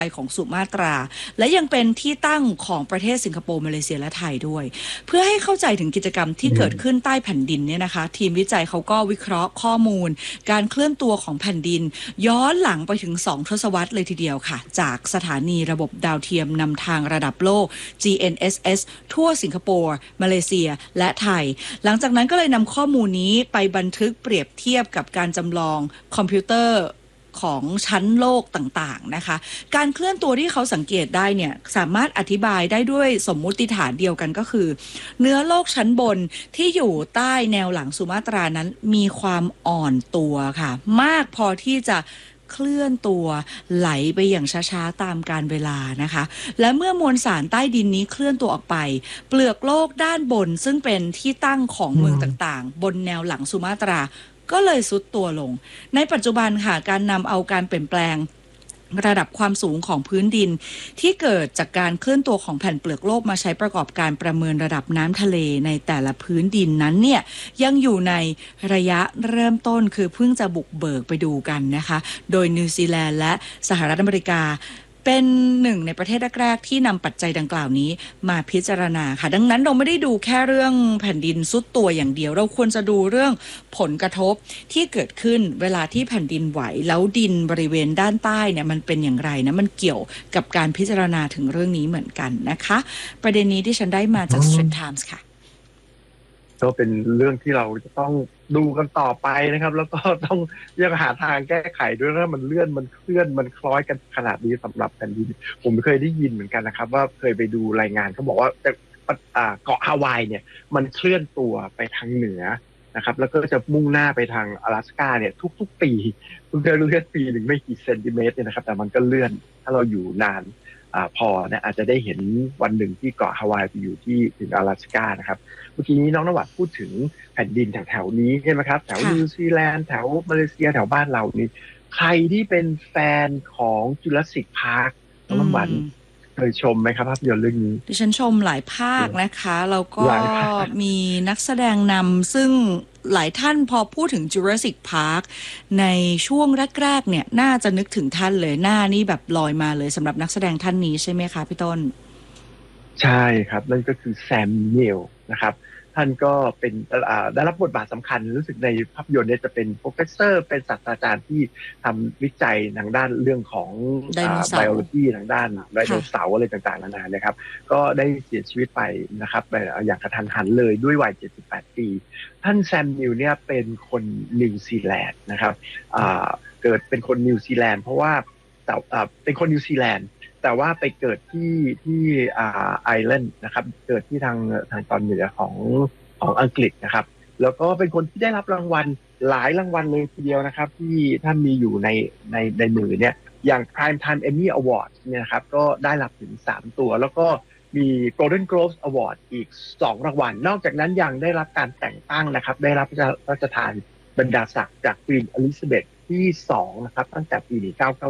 ของสุมาตราและยังเป็นที่ตั้งของประเทศสิงคโปร์มาเลเซียและไทยด้วยเพื่อให้เข้าใจถึงกิจกรรมที่เกิดขึ้นใต้แผ่นดินเนี่ยนะคะทีมวิจัยเขาก็วิเคราะห์ข้อมูลการเคลื่อนตัวของแผ่นดินย้อนหลังไปถึง2ทศวรรษเลยทีเดียวค่ะจากสถานีระบบดาวเทียมนำทางระดับโลก GNSS ทั่วสิงคโปร์มาเลเซียและไทยหลังจากนั้นก็เลยนำข้อมูลนี้ไปบันทึกเปรียบเทียบกับการจำลองคอมพิวเตอร์ของชั้นโลกต่างๆนะคะการเคลื่อนตัวที่เขาสังเกตได้เนี่ยสามารถอธิบายได้ด้วยสมมุติฐานเดียวกันก็คือเนื้อโลกชั้นบนที่อยู่ใต้แนวหลังสุมาตรานั้นมีความอ่อนตัวค่ะมากพอที่จะเคลื่อนตัวไหลไปอย่างช้าๆตามกาลเวลานะคะและเมื่อมวลสารใต้ดินนี้เคลื่อนตัวออกไปเปลือกโลกด้านบนซึ่งเป็นที่ตั้งของเมืองต่างๆบนแนวหลังสุมาตราก็เลยทรุดตัวลงในปัจจุบันค่ะการนำเอาการเปลี่ยนแปลงระดับความสูงของพื้นดินที่เกิดจากการเคลื่อนตัวของแผ่นเปลือกโลกมาใช้ประกอบการประเมินระดับน้ำทะเลในแต่ละพื้นดินนั้นเนี่ยยังอยู่ในระยะเริ่มต้นคือเพิ่งจะบุกเบิกไปดูกันนะคะโดยนิวซีแลนด์และสหรัฐอเมริกาเป็นหนึ่งในประเทศแรกๆที่นำปัจจัยดังกล่าวนี้มาพิจารณาค่ะดังนั้นเราไม่ได้ดูแค่เรื่องแผ่นดินทรุดตัวอย่างเดียวเราควรจะดูเรื่องผลกระทบที่เกิดขึ้นเวลาที่แผ่นดินไหวแล้วดินบริเวณด้านใต้เนี่ยมันเป็นอย่างไรนะมันเกี่ยวกับการพิจารณาถึงเรื่องนี้เหมือนกันนะคะประเด็นนี้ที่ฉันได้มาจาก Straits Times ค่ะก็เป็นเรื่องที่เราจะต้องดูกันต่อไปนะครับแล้วก็ต้องยังหาทางแก้ไขด้วยถ้ามันเลื่อนมันเคลื่อนมันคล้อยกันขนาดนี้สำหรับแผ่นดินผมเคยได้ยินเหมือนกันนะครับว่าเคยไปดูรายงานเขาบอกว่าเกาะฮาวายเนี่ยมันเคลื่อนตัวไปทางเหนือนะครับแล้วก็จะมุ่งหน้าไปทาง阿拉斯ก้าเนี่ยทุกๆปีเลื่อนปีหนึ่งไม่กี่เซนติเมตรเนี่ยนะครับแต่มันก็เลื่อนถ้าเราอยู่นานพอเนี่ยอาจจะได้เห็นวันหนึ่งที่เกาะฮาวายไปอยู่ที่ถึง阿拉斯ก้านะครับเมื่อกี้นี้น้องนวัดพูดถึงแผ่นดินแถวๆนี้ใช่ไหมครับแถวนิวซีแลนด์แถวมาเลเซียแถวบ้านเรานี่ใครที่เป็นแฟนของจูราสสิคพาร์คน้องนวัดเคยชมไหมครับภาพยนตร์เรื่องนี้ดิฉันชมหลายภาคนะคะแล้วก็มีนักแสดงนำซึ่งหลายท่านพอพูดถึง Jurassic Park ในช่วงแรกๆเนี่ยน่าจะนึกถึงท่านเลยหน้านี่แบบลอยมาเลยสำหรับนักแสดงท่านนี้ใช่ไหมคะพี่ต้นใช่ครับนั่นก็คือแซมเนลนะครับท่านก็เป็นได้รับบทบาทสำคัญรู้สึกในภาพยนตร์เนี่ยจะเป็นโปรเฟสเซอร์เป็นศาสตราจารย์ที่ทำวิจัยทางด้านเรื่องของไบโอโลจีทางด้านไดโนเสาร์อะไรต่างๆนานานะครับก็ได้เสียชีวิตไปนะครับอย่างกระทันหันเลยด้วยวัย78 ปีท่านแซมเนลเนี่ยเป็นคนนิวซีแลนด์นะครับเกิดเป็นคนนิวซีแลนด์เพราะว่าเป็นคนนิวซีแลนด์แต่ว่าไปเกิดที่ไอร์แลนด์นะครับเกิดที่ทางตอนเหนือของอังกฤษนะครับแล้วก็เป็นคนที่ได้รับรางวัลหลายรางวัลเลยทีเดียวนะครับที่ท่านมีอยู่ในมือเนี่ยอย่าง Prime Time Emmy Awards เนี่ยนะครับก็ได้รับถึง3ตัวแล้วก็มี Golden Globes Award อีก2รางวัลนอกจากนั้นยังได้รับการแต่งตั้งนะครับได้รับพระราชทานบรรดาศักดิ์จาก Queen Elizabeth ที่2นะครับตั้งแต่ปี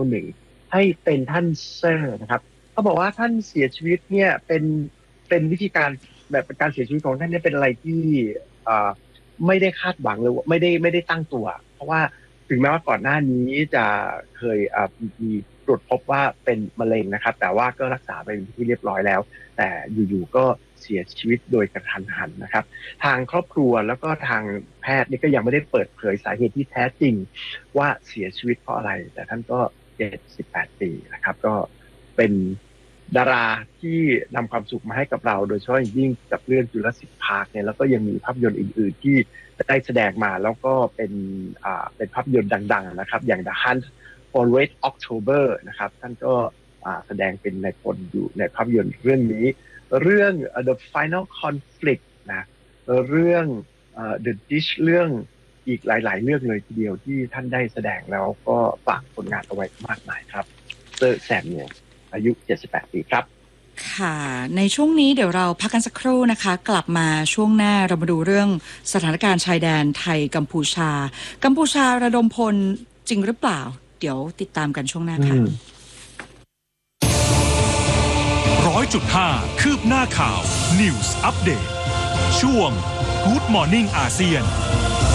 1991ให้เป็นท่านเซอร์นะครับเขาบอกว่าท่านเสียชีวิตเนี่ยเป็นวิธีการแบบการเสียชีวิตของท่านเนี่ยเป็นอะไรที่ไม่ได้คาดหวังเลยไม่ได้ตั้งตัวเพราะว่าถึงแม้ว่าก่อนหน้านี้จะเคยมีตรวจพบว่าเป็นมะเร็งนะครับแต่ว่าก็รักษาไปเป็นที่เรียบร้อยแล้วแต่อยู่ๆก็เสียชีวิตโดยกระทันหันนะครับทางครอบครัวแล้วก็ทางแพทย์นี่ก็ยังไม่ได้เปิดเผยสาเหตุที่แท้จริงว่าเสียชีวิตเพราะอะไรแต่ท่านก็78 ปีนะครับก็เป็นดาราที่นำความสุขมาให้กับเราโดยเฉพาะอย่างยิ่งกับเรื่องจูราสสิคพาร์คเนี่ยแล้วก็ยังมีภาพยนตร์อื่นๆที่ได้แสดงมาแล้วก็เป็นภาพยนตร์ดังๆนะครับอย่าง The Hunt for Red October นะครับท่านก็แสดงเป็นนายพลอยู่ในภาพยนตร์เรื่องนี้เรื่อง The Final Conflict นะเรื่อง The Dish เรื่องอีกหลายๆเรื่องเลยทีเดียวที่ท่านได้แสดงแล้วก็ฝากผลงานเอาไว้มากมายครับเซอร์แซมเนี่ยอายุ78 ปีครับค่ะในช่วงนี้เดี๋ยวเราพักกันสักครู่นะคะกลับมาช่วงหน้าเรามาดูเรื่องสถานการณ์ชายแดนไทยกัมพูชาระดมพลจริงหรือเปล่าเดี๋ยวติดตามกันช่วงหน้าค่ะ 100.5 คืบหน้าข่าว News Update ช่วง Good Morning อาเซียน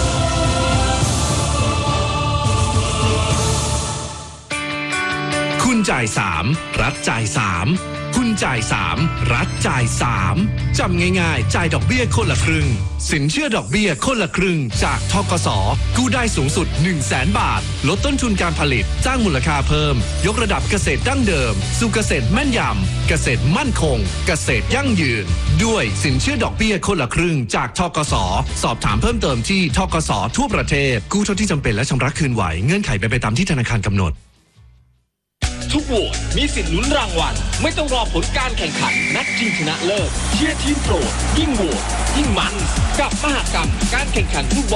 คุณคุณจ่าย3รัฐจ่าย3คุณจ่าย3รัฐจ่าย3จำง่ายๆจ่ายดอกเบี้ยคนละครึ่งสินเชื่อดอกเบี้ยคนละครึ่งจากธกส.กู้ได้สูงสุด 100,000 บาทลดต้นทุนการผลิตสร้างมูลค่าเพิ่มยกระดับเกษตรดั้งเดิมสู่เกษตรแม่นยำเกษตรมั่นคงเกษตรยั่งยืนด้วยสินเชื่อดอกเบี้ยคนละครึ่งจากธกส.สอบถามเพิ่มเติมที่ธกส.ทั่วประเทศกู้เท่าที่จำเป็นและชำระคืนไหวเงื่อนไขเป็นไปตามที่ธนาคารกำหนดทุกโหวตมีสิทธิ์ลุ้นรางวัลไม่ต้องรอผลการแข่งขันนัดชิงชนะเลิศเชียร์ทีมโปรดยิ่งโหวตยิ่งมันกับมหกรรมการแข่งขันฟุตบอล